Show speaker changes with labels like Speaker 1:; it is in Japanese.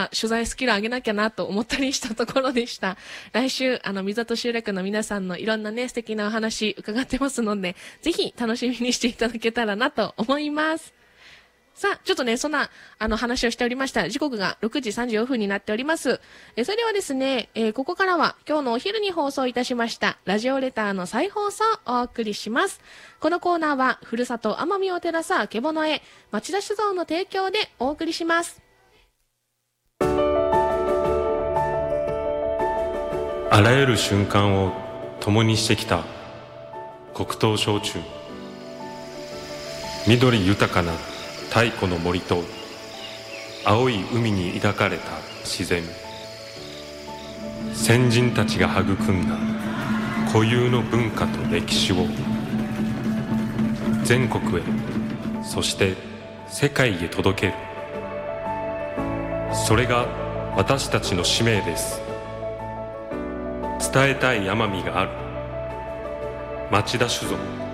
Speaker 1: は取材スキル上げなきゃなと思ったりしたところでした。来週、三里集落の皆さんのいろんなね、素敵なお話伺ってますので、ぜひ楽しみにしていただけたらなと思います。さあ、ちょっとね、そんな、話をしておりました。時刻が6時34分になっております。それではですね、ここからは今日のお昼に放送いたしました、ラジオレターの再放送をお送りします。このコーナーは、ふるさと奄美を照らすあけぼのへ、町田酒造の提供でお送りします。
Speaker 2: あらゆる瞬間を共にしてきた黒糖焼酎、緑豊かな太古の森と青い海に抱かれた自然、先人たちが育んだ固有の文化と歴史を全国へ、そして世界へ届ける。それが私たちの使命です。伝えたい奄美がある。町田酒造。